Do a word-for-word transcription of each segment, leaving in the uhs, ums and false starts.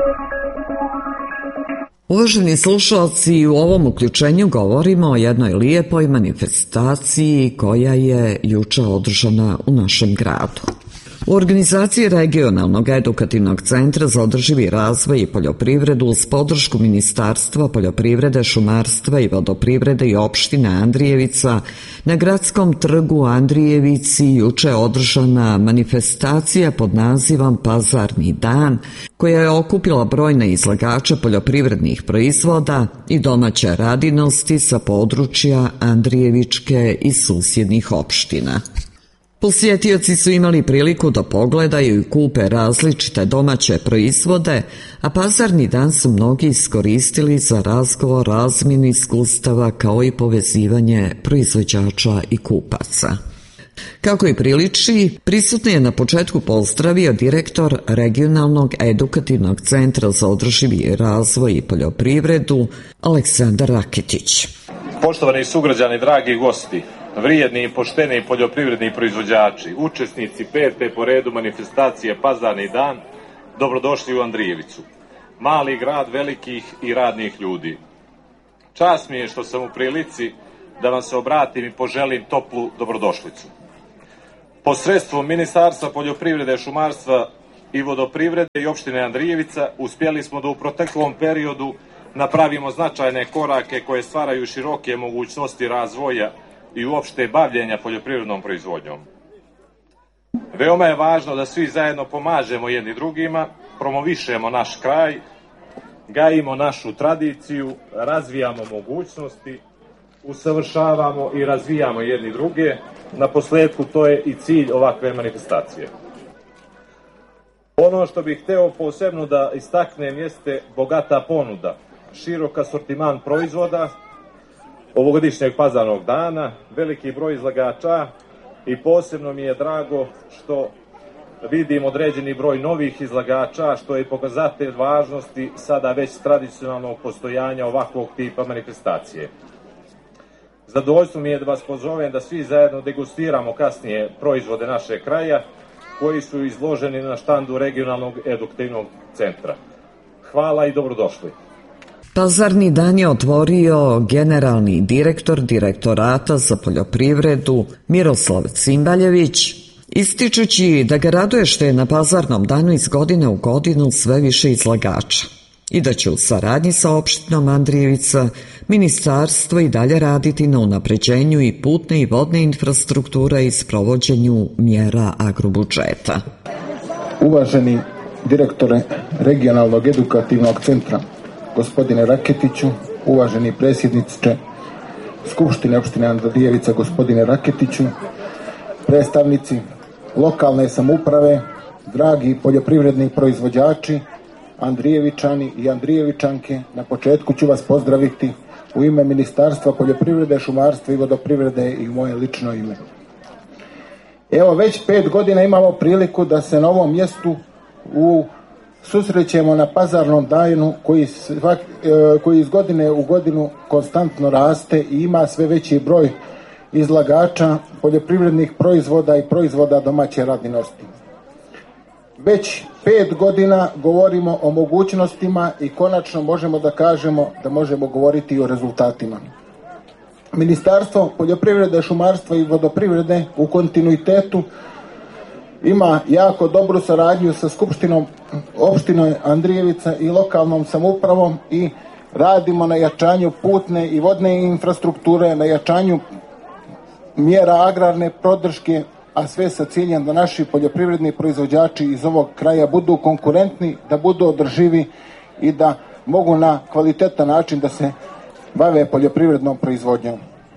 Uvaženi slušalci, u ovom uključenju govorimo o jednoj lijepoj manifestaciji koja je juče održana u našem gradu. U organizaciji Regionalnog edukativnog centra za održivi razvoj i poljoprivredu uz podršku Ministarstva poljoprivrede, šumarstva i vodoprivrede i opštine Andrijevica na gradskom trgu Andrijevici juče je održana manifestacija pod nazivom Pazarni dan, koja je okupila brojne izlagače poljoprivrednih proizvoda i domaće radinosti sa područja Andrijevičke i susjednih opština. Posjetioci su imali priliku da pogledaju i kupe različite domaće proizvode, a pazarni dan su mnogi iskoristili za razgovor, razmjenu iskustava kao i povezivanje proizvođača i kupaca. Kako i priliči, prisutni je na početku pozdravio direktor Regionalnog edukativnog centra za održivi razvoj i poljoprivredu Aleksandar Raketić. Poštovani sugrađani, dragi gosti, vrijedni i pošteni poljoprivredni proizvođači, učesnici pete po redu manifestacije Pazarni dan, dobrodošli u Andrijevicu, mali grad velikih i radnih ljudi. Čast mi je što sam u prilici da vam se obratim i poželim toplu dobrodošlicu. Posredstvom Ministarstva poljoprivrede, šumarstva i vodoprivrede i opštine Andrijevica uspjeli smo da u proteklom periodu napravimo značajne korake koje stvaraju široke mogućnosti razvoja i uopšte bavljenja poljoprivrednom proizvodnjom. Veoma je važno da svi zajedno pomažemo jedni drugima, promovišemo naš kraj, gajimo našu tradiciju, razvijamo mogućnosti, usavršavamo i razvijamo jedni druge. Na posledku to je i cilj ovakve manifestacije. Ono što bih hteo posebno da istaknem jeste bogata ponuda, širok asortiman proizvoda ovogodišnjeg pazarnog dana, veliki broj izlagača i posebno mi je drago što vidim određeni broj novih izlagača, što je pokazatelj važnosti sada već tradicionalnog postojanja ovakvog tipa manifestacije. Zadovoljstvo mi je da vas pozovem da svi zajedno degustiramo kasnije proizvode našeg kraja koji su izloženi na štandu Regionalnog edukativnog centra. Hvala i dobrodošli. Pazarni dan je otvorio generalni direktor Direktorata za poljoprivredu Miroslav Cimbaljević, ističući da ga raduje što je na pazarnom danu iz godine u godinu sve više izlagača i da će u saradnji sa opštinom Andrijevica ministarstvo i dalje raditi na unapređenju i putne i vodne infrastrukture i sprovođenju mjera agrobudžeta. Uvaženi direktore Regionalnog edukativnog centra gospodine Raketiću, uvaženi predsjedniče Skupštine opštine Andrijevica gospodine Raketiću, predstavnici lokalne samouprave, dragi poljoprivredni proizvođači, Andrijevičani i Andrijevičanke, na početku ću vas pozdraviti u ime Ministarstva poljoprivrede, šumarstva i vodoprivrede i u moje lično ime. Evo, već pet godina imamo priliku da se na ovom mjestu u susrećemo na pazarnom danu koji, svak, koji iz godine u godinu konstantno raste i ima sve veći broj izlagača poljoprivrednih proizvoda i proizvoda domaće radinosti. Već pet godina govorimo o mogućnostima i konačno možemo da kažemo da možemo govoriti i o rezultatima. Ministarstvo poljoprivrede, šumarstva i vodoprivrede u kontinuitetu ima jako dobru saradnju sa Skupštinom opštine Andrijevica i lokalnom samoupravom i radimo na jačanju putne i vodne infrastrukture, na jačanju mjera agrarne podrške, a sve sa ciljem da naši poljoprivredni proizvođači iz ovog kraja budu konkurentni, da budu održivi i da mogu na kvalitetan način da se bave poljoprivrednom proizvodnjom.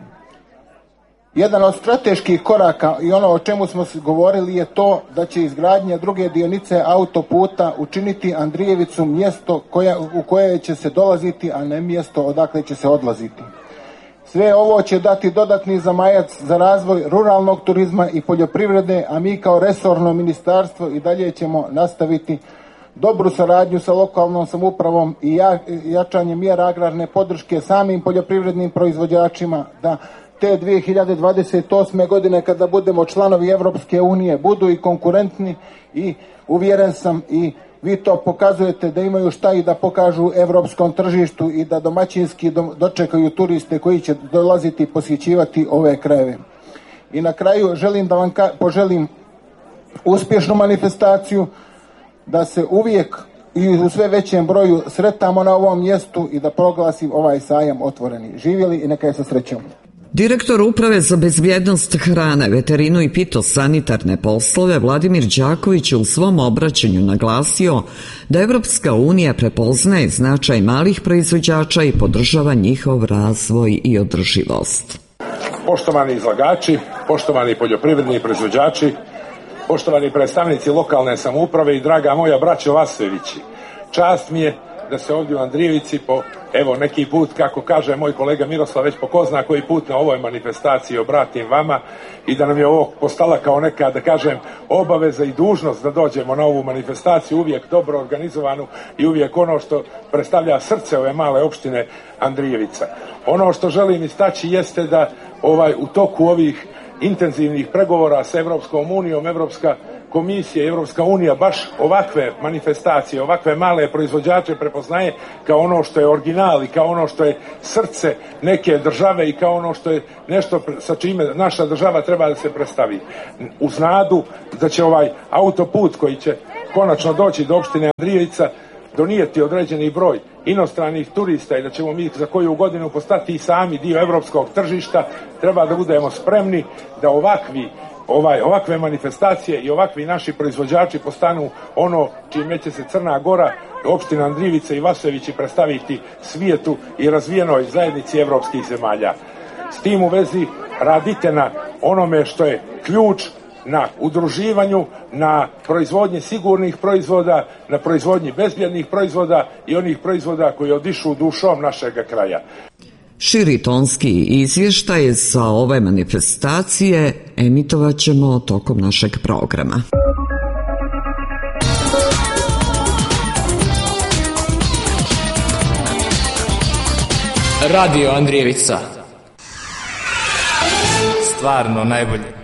Jedan od strateških koraka i ono o čemu smo govorili je to da će izgradnja druge dionice autoputa učiniti Andrijevicu mjesto koja, u koje će se dolaziti, a ne mjesto odakle će se odlaziti. Sve ovo će dati dodatni zamajac za razvoj ruralnog turizma i poljoprivrede, a mi kao resorno ministarstvo i dalje ćemo nastaviti dobru saradnju sa lokalnom samoupravom i jačanje mjera agrarne podrške samim poljoprivrednim proizvođačima da te dvije hiljade dvadeset osme. godine kada budemo članovi Evropske unije budu i konkurentni i uvjeren sam i vi to pokazujete da imaju šta i da pokažu evropskom tržištu i da domaćinski dočekaju turiste koji će dolaziti i posjećivati ove krajeve. I na kraju želim da vam poželim uspješnu manifestaciju, da se uvijek i u sve većem broju sretamo na ovom mjestu i da proglasim ovaj sajam otvoreni. Živjeli i neka je sa srećom. Direktor Uprave za bezbjednost hrane, veterinu i pitosanitarne poslove Vladimir Đaković je u svom obraćanju naglasio da Evropska unija prepoznaje značaj malih proizvođača i podržava njihov razvoj i održivost. Poštovani izlagači, poštovani poljoprivredni proizvođači, poštovani predstavnici lokalne samouprave i draga moja braćo Vasojevići, čast mi je da se ovdje u Andrijevici po, evo neki put, kako kaže moj kolega Miroslav, već po ko zna koji put na ovoj manifestaciji obratim vama i da nam je ovo postala kao neka, da kažem, obaveza i dužnost da dođemo na ovu manifestaciju, uvijek dobro organizovanu i uvijek ono što predstavlja srce ove male opštine Andrijevica. Ono što želim istaći jeste da ovaj u toku ovih intenzivnih pregovora sa Evropskom unijom, Evropska komisija i Evropska unija baš ovakve manifestacije, ovakve male proizvođače prepoznaje kao ono što je original i kao ono što je srce neke države i kao ono što je nešto sa čime naša država treba da se predstavi. Uz nadu da će ovaj autoput koji će konačno doći do opštine Andrijevica donijeti određeni broj inostranih turista i da ćemo mi za koju godinu postati i sami dio evropskog tržišta, treba da budemo spremni da ovakvi Ovaj, ovakve manifestacije i ovakvi naši proizvođači postanu ono čime će se Crna Gora, opština Andrijevica i Vasojevići predstaviti svijetu i razvijenoj zajednici evropskih zemalja. S tim u vezi radite na onome što je ključ, na udruživanju, na proizvodnji sigurnih proizvoda, na proizvodnji bezbjednih proizvoda i onih proizvoda koji odišu dušom našeg kraja. Širi tonski izvještaj sa ove manifestacije emitovat ćemo tokom našeg programa. Radio Andrijevica. Stvarno najbolje.